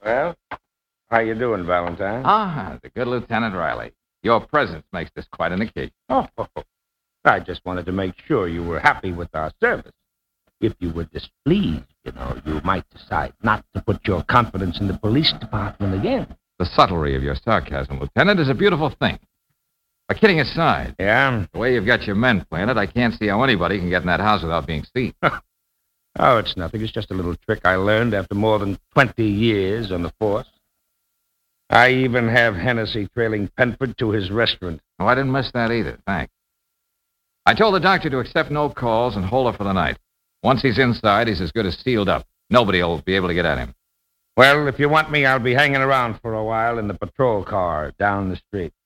Well, how you doing, Valentine? The good Lieutenant Riley. Your presence makes this quite an occasion. Oh, I just wanted to make sure you were happy with our service. If you were displeased, you might decide not to put your confidence in the police department again. The subtlety of your sarcasm, Lieutenant, is a beautiful thing. But kidding aside, Yeah? the way you've got your men planted, I can't see how anybody can get in that house without being seen. Oh, it's nothing. It's just a little trick I learned after more than 20 years on the force. I even have Hennessy trailing Penford to his restaurant. Oh, I didn't miss that either, thanks. I told the doctor to accept no calls and hold her for the night. Once he's inside, he's as good as sealed up. Nobody will be able to get at him. Well, if you want me, I'll be hanging around for a while in the patrol car down the street.